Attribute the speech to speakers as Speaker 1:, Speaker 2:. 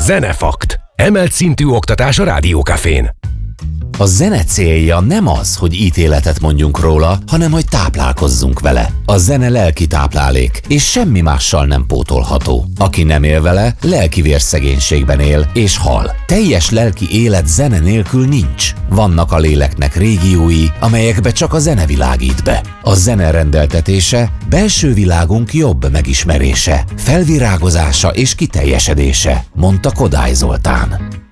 Speaker 1: Zenefakt. Emelt szintű oktatás a Rádiókafén.
Speaker 2: A zene célja nem az, hogy ítéletet mondjunk róla, hanem hogy táplálkozzunk vele. A zene lelki táplálék, és semmi mással nem pótolható. Aki nem él vele, lelki vérszegénységben él, és hal. Teljes lelki élet zene nélkül nincs. Vannak a léleknek régiói, amelyekbe csak a zene világít be. A zene rendeltetése belső világunk jobb megismerése, felvirágozása és kiteljesedése, mondta Kodály Zoltán.